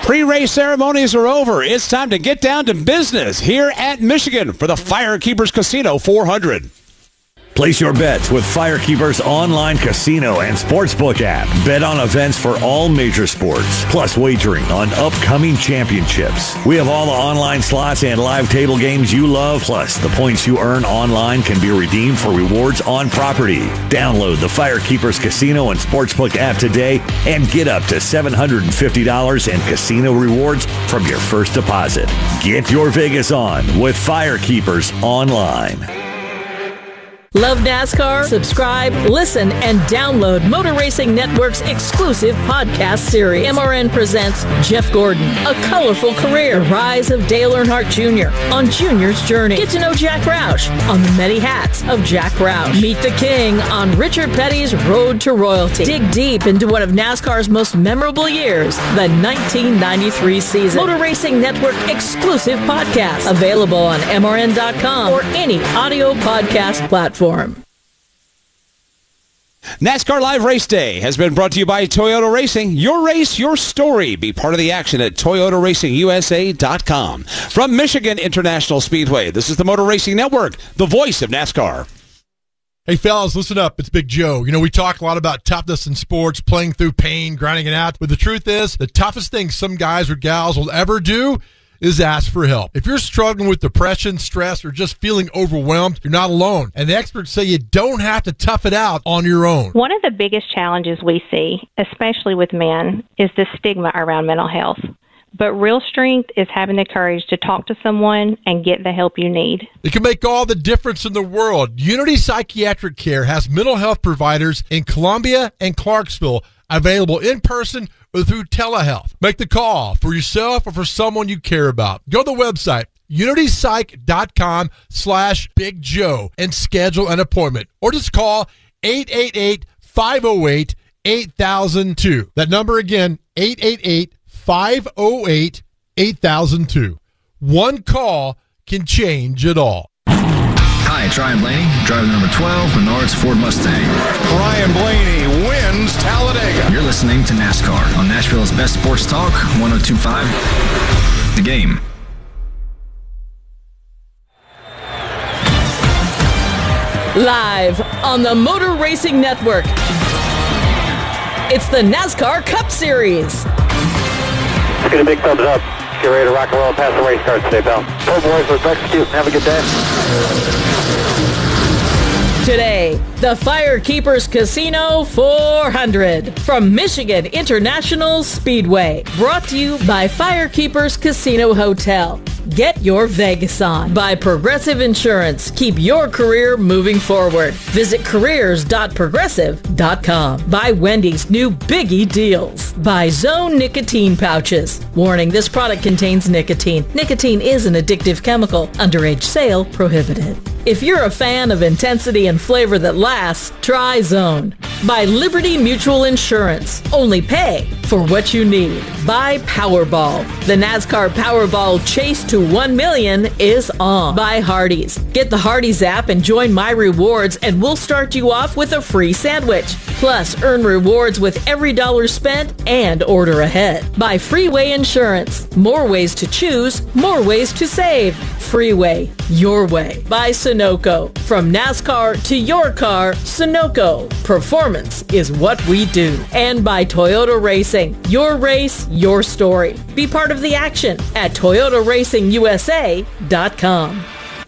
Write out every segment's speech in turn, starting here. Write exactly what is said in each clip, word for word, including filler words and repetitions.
Pre-race ceremonies are over. It's time to get down to business here at Michigan for the Firekeepers Casino four hundred. Place your bets with Firekeepers online casino and sportsbook app. Bet on events for all major sports, plus wagering on upcoming championships. We have all the online slots and live table games you love, plus the points you earn online can be redeemed for rewards on property. Download the Firekeepers Casino and sportsbook app today and get up to seven hundred fifty dollars in casino rewards from your first deposit. Get your Vegas on with Firekeepers online. Love NASCAR? Subscribe, listen, and download Motor Racing Network's exclusive podcast series. M R N presents Jeff Gordon, A Colorful Career, The Rise of Dale Earnhardt Junior on Junior's Journey. Get to know Jack Roush on the many hats of Jack Roush. Meet the King on Richard Petty's Road to Royalty. Dig deep into one of NASCAR's most memorable years, the nineteen ninety-three season. Motor Racing Network exclusive podcast. Available on M R N dot com or any audio podcast platform. NASCAR Live Race Day has been brought to you by Toyota Racing. Your race, your story. Be part of the action at Toyota Racing U S A dot com. From Michigan International Speedway, this is the Motor Racing Network, the voice of NASCAR. Hey, fellas, listen up. It's Big Joe. You know, we talk a lot about toughness in sports, playing through pain, grinding it out. But the truth is, the toughest thing some guys or gals will ever do is ask for help. If you're struggling with depression, stress, or just feeling overwhelmed, you're not alone. And the experts say you don't have to tough it out on your own. One of the biggest challenges we see, especially with men, is the stigma around mental health. But real strength is having the courage to talk to someone and get the help you need. It can make all the difference in the world. Unity Psychiatric Care has mental health providers in Columbia and Clarksville available in person or through telehealth. Make the call for yourself or for someone you care about. Go to the website, unity psych dot com slash Big Joe, and schedule an appointment. Or just call eight eight eight, five oh eight, eight thousand two. That number again, eight eight eight, five oh eight, eight thousand two. One call can change it all. Hi, it's Ryan Blaney, driver number twelve, Menards Ford Mustang. Ryan Blaney wins Talladega. You're listening to NASCAR on Nashville's best sports talk, one oh two point five, The Game. Live on the Motor Racing Network, it's the NASCAR Cup Series. Let's get a big thumbs up. Get ready to rock and roll and pass the race cars today, pal. Hey, boys, let's execute. Have a good day. Today, the Firekeepers Casino four hundred from Michigan International Speedway. Brought to you by Firekeepers Casino Hotel. Get your Vegas on. By Progressive Insurance. Keep your career moving forward. Visit careers dot progressive dot com. By Wendy's new Biggie Deals. By Zone Nicotine Pouches. Warning, this product contains nicotine. Nicotine is an addictive chemical. Underage sale prohibited. If you're a fan of intensity and flavor that lasts, try Zone. By Liberty Mutual Insurance. Only pay for what you need. By Powerball. The NASCAR Powerball Chase to one million is on. By Hardee's. Get the Hardee's app and join My Rewards, and we'll start you off with a free sandwich. Plus, earn rewards with every dollar spent and order ahead. By Freeway Insurance. More ways to choose, more ways to save. Freeway, your way. By Sunoco. From NASCAR to your car, Sunoco. Performance is what we do. And by Toyota Racing. Your race, your story. Be part of the action at Toyota Racing U S A dot com.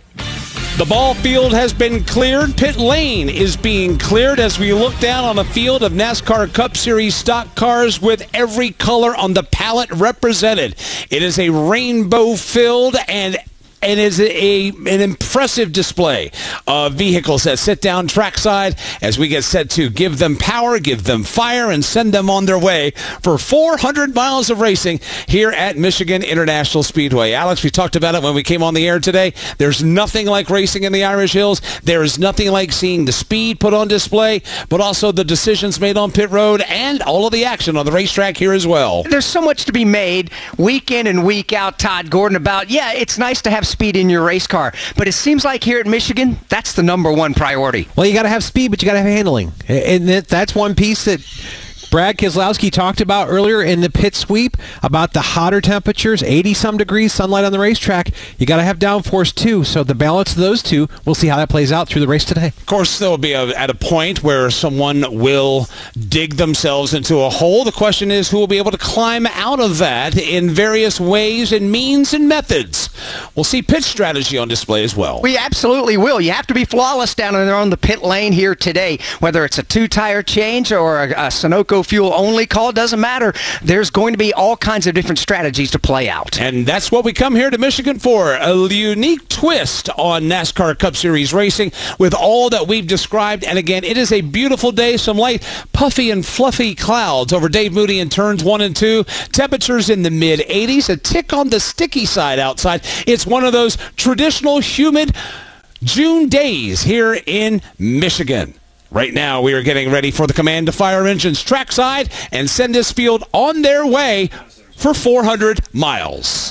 The ball field has been cleared. Pit lane is being cleared as we look down on a field of NASCAR Cup Series stock cars with every color on the palette represented. It is a rainbow-filled and It is a, an impressive display of vehicles that sit down trackside as we get set to give them power, give them fire, and send them on their way for four hundred miles of racing here at Michigan International Speedway. Alex, we talked about it when we came on the air today. There's nothing like racing in the Irish Hills. There is nothing like seeing the speed put on display, but also the decisions made on pit road and all of the action on the racetrack here as well. There's so much to be made week in and week out, Todd Gordon, about, yeah, it's nice to have speed in your race car, but it seems like here at Michigan, that's the number one priority. Well, you got to have speed, but you got to have handling, and that's one piece that Brad Keselowski talked about earlier in the pit sweep about the hotter temperatures, eighty-some degrees, sunlight on the racetrack. You got to have downforce, too. So the balance of those two, we'll see how that plays out through the race today. Of course, there will be a, at a point where someone will dig themselves into a hole. The question is who will be able to climb out of that in various ways and means and methods. We'll see pit strategy on display as well. We absolutely will. You have to be flawless down there on the pit lane here today. Whether it's a two-tire change or a, a Sunoco fuel-only call, doesn't matter. There's going to be all kinds of different strategies to play out. And that's what we come here to Michigan for, a unique twist on NASCAR Cup Series racing with all that we've described. And again, it is a beautiful day, some light, puffy and fluffy clouds over Dave Moody in turns one and two. Temperatures in the mid eighties, a tick on the sticky side outside. It's one of those traditional humid June days here in Michigan. Right now, we are getting ready for the command to fire engines trackside and send this field on their way for four hundred miles.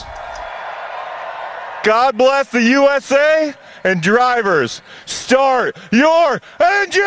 God bless the U S A, and drivers, start your engines!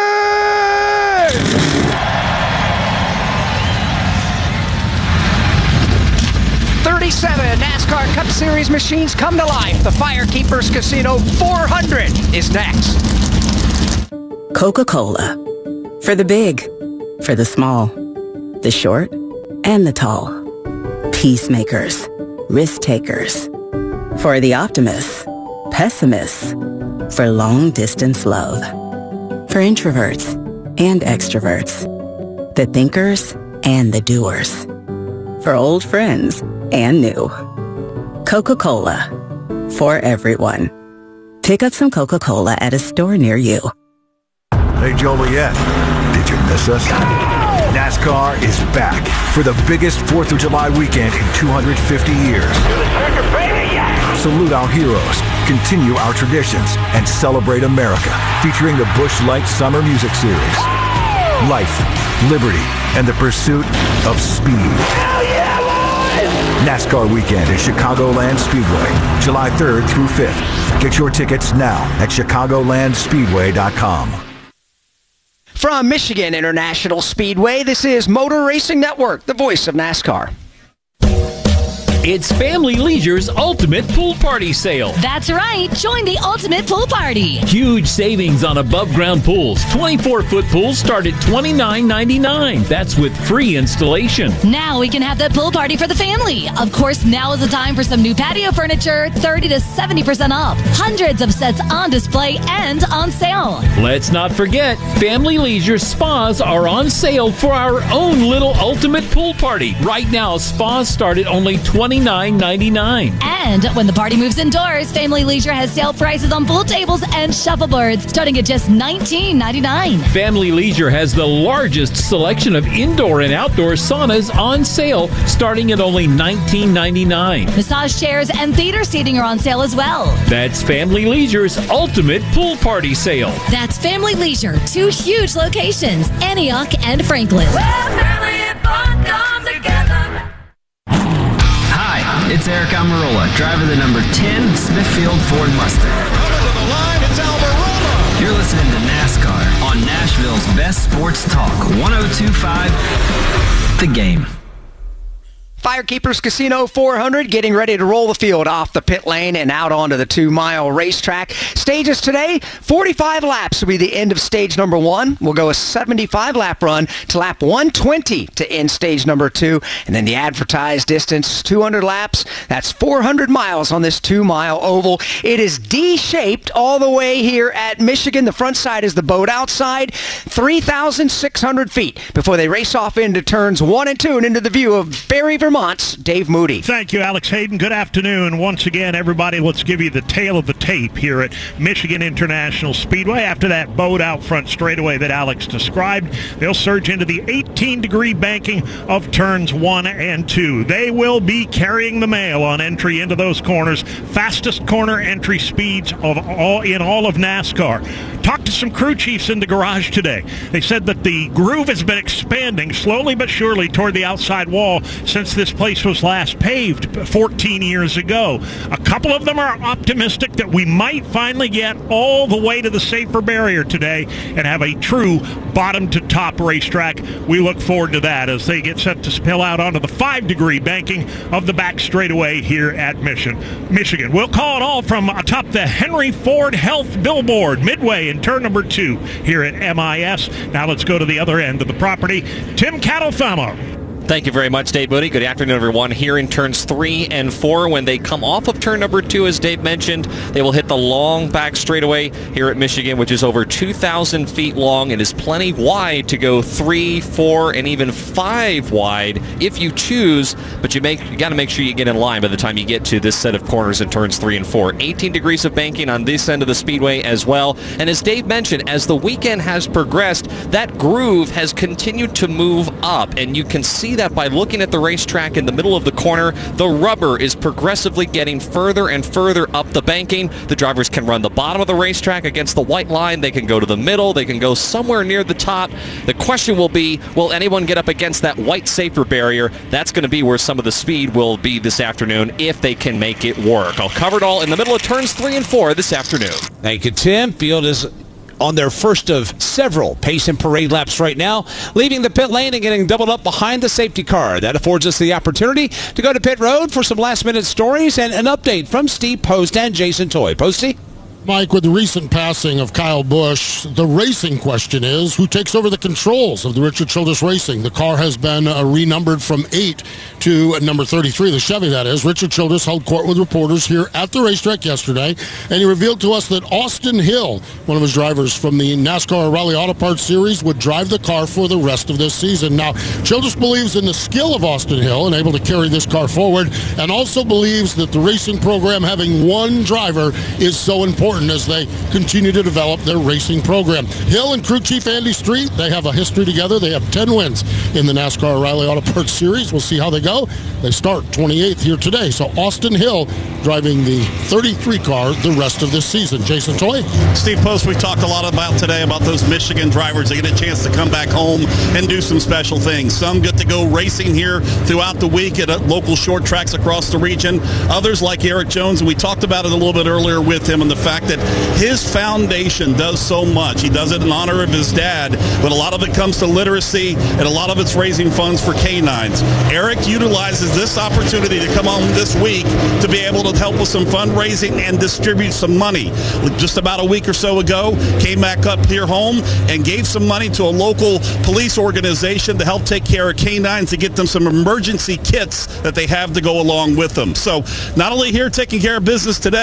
thirty-seven NASCAR Cup Series machines come to life. The Firekeepers Casino four hundred is next. Coca-Cola. For the big, for the small, the short, and the tall. Peacemakers, risk takers. For the optimists, pessimists. For long-distance love. For introverts and extroverts. The thinkers and the doers. For old friends and new. Coca-Cola. For everyone. Pick up some Coca-Cola at a store near you. Hey, Joliet, did you miss us? NASCAR is back for the biggest fourth of July weekend in two hundred fifty years. Salute our heroes, continue our traditions, and celebrate America, featuring the Busch Light Summer Music Series. Life, liberty, and the pursuit of speed. NASCAR weekend at Chicagoland Speedway, July third through fifth. Get your tickets now at chicagoland speedway dot com. From Michigan International Speedway, this is Motor Racing Network, the voice of NASCAR. It's Family Leisure's Ultimate Pool Party Sale. That's right. Join the Ultimate Pool Party. Huge savings on above-ground pools. twenty-four foot pools start at twenty-nine ninety-nine. That's with free installation. Now we can have that pool party for the family. Of course, now is the time for some new patio furniture, thirty to seventy percent off. Hundreds of sets on display and on sale. Let's not forget, Family Leisure spas are on sale for our own little Ultimate Pool Party. Right now, spas start at only twenty-nine ninety-nine. And when the party moves indoors, Family Leisure has sale prices on pool tables and shuffleboards starting at just nineteen ninety-nine. Family Leisure has the largest selection of indoor and outdoor saunas on sale starting at only nineteen ninety-nine. Massage chairs and theater seating are on sale as well. That's Family Leisure's Ultimate Pool Party Sale. That's Family Leisure, two huge locations, Antioch and Franklin. Well, family and fun come together. It's Eric Almirola, driver of the number ten Smithfield Ford Mustang. Coming to the line, it's Almirola. You're listening to NASCAR on Nashville's best sports talk, one oh two point five The Game. Firekeepers Casino four hundred getting ready to roll the field off the pit lane and out onto the two-mile racetrack. Stages today, forty-five laps will be the end of stage number one. We'll go a seventy-five lap run to lap one twenty to end stage number two. And then the advertised distance, two hundred laps. That's four hundred miles on this two-mile oval. It is D-shaped all the way here at Michigan. The front side is the boat outside, three thousand six hundred feet before they race off into turns one and two and into the view of Barry, Vermont's Dave Moody. Thank you, Alex Hayden. Good afternoon. Once again, everybody, let's give you the tail of the tape here at Michigan International Speedway. After that boat out front straightaway that Alex described, they'll surge into the eighteen degree banking of turns one and two. They will be carrying the mail on entry into those corners. Fastest corner entry speeds of all in all of NASCAR. Talked to some crew chiefs in the garage today. They said that the groove has been expanding slowly but surely toward the outside wall since the this place was last paved fourteen years ago. A couple of them are optimistic that we might finally get all the way to the safer barrier today and have a true bottom-to-top racetrack. We look forward to that as they get set to spill out onto the five-degree banking of the back straightaway here at Mission, Michigan. We'll call it all from atop the Henry Ford Health billboard, midway in turn number two here at M I S. Now let's go to the other end of the property. Tim Catalfamo. Thank you very much, Dave Moody. Good afternoon, everyone. Here in turns three and four, when they come off of turn number two, as Dave mentioned, they will hit the long back straightaway here at Michigan, which is over two thousand feet long and is plenty wide to go three, four, and even five wide if you choose. But you make you got to make sure you get in line by the time you get to this set of corners in turns three and four. eighteen degrees of banking on this end of the speedway as well. And as Dave mentioned, as the weekend has progressed, that groove has continued to move up, and you can see that by looking at the racetrack in the middle of the corner. The rubber is progressively getting further and further up the banking. The drivers can run the bottom of the racetrack against the white line. They can go to the middle. They can go somewhere near the top. The question will be, will anyone get up against that white safer barrier? That's going to be where some of the speed will be this afternoon if they can make it work. I'll cover it all in the middle of turns three and four this afternoon. Thank you, Tim. Field is on their first of several pace and parade laps right now, leaving the pit lane and getting doubled up behind the safety car. That affords us the opportunity to go to pit road for some last-minute stories and an update from Steve Post and Jason Toy. Posty? Mike, with the recent passing of Kyle Busch, the racing question is, who takes over the controls of the Richard Childress Racing? The car has been uh, renumbered from eight to uh, number thirty-three, the Chevy that is. Richard Childress held court with reporters here at the racetrack yesterday, and he revealed to us that Austin Hill, one of his drivers from the NASCAR O'Reilly Auto Parts Series, would drive the car for the rest of this season. Now, Childress believes in the skill of Austin Hill and able to carry this car forward, and also believes that the racing program having one driver is so important as they continue to develop their racing program. Hill and crew chief Andy Street, they have a history together. They have ten wins in the NASCAR O'Reilly Auto Parts Series. We'll see how they go. They start twenty-eighth here today. So Austin Hill driving the thirty-three car the rest of this season. Jason Toy? Steve Post, we talked a lot about today about those Michigan drivers. They get a chance to come back home and do some special things. Some get to go racing here throughout the week at local short tracks across the region. Others, like Eric Jones, and we talked about it a little bit earlier with him, and the fact that his foundation does so much. He does it in honor of his dad, but a lot of it comes to literacy, and a lot of it's raising funds for canines. Eric utilizes this opportunity to come home this week to be able to help with some fundraising and distribute some money. Just about a week or so ago, came back up here home and gave some money to a local police organization to help take care of canines, to get them some emergency kits that they have to go along with them. So not only here taking care of business today,